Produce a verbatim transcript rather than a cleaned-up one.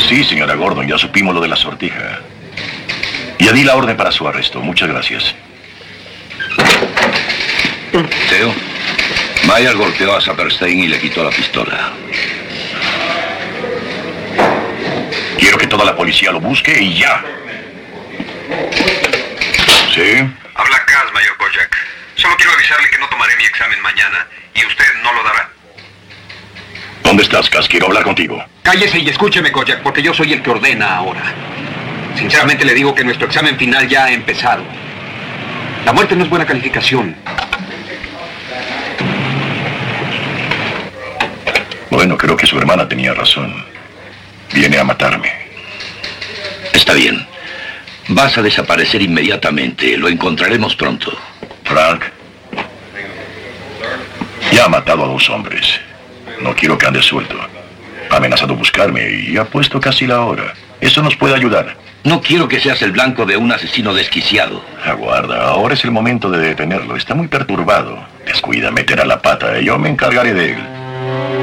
Sí, señora Gordon, ya supimos lo de la sortija. Ya di la orden para su arresto. Muchas gracias. Theo, Mayer golpeó a Saperstein y le quitó la pistola. Quiero que toda la policía lo busque y ya. ¿Sí? Habla Kaz, Mayor Kojak. Solo quiero avisarle que no tomaré mi examen mañana y usted no lo dará. ¿Dónde estás, Kaz? Quiero hablar contigo. Cállese y escúcheme, Kojak, porque yo soy el que ordena ahora. Sinceramente le digo que nuestro examen final ya ha empezado. La muerte no es buena calificación. Bueno, creo que su hermana tenía razón. Viene a matarme. Está bien. Vas a desaparecer inmediatamente. Lo encontraremos pronto. Frank, ya ha matado a dos hombres. No quiero que ande suelto. Ha amenazado buscarme y ha puesto casi la hora. Eso nos puede ayudar. No quiero que seas el blanco de un asesino desquiciado. Aguarda, ahora es el momento de detenerlo. Está muy perturbado. Descuida, meterá la pata y yo me encargaré de él.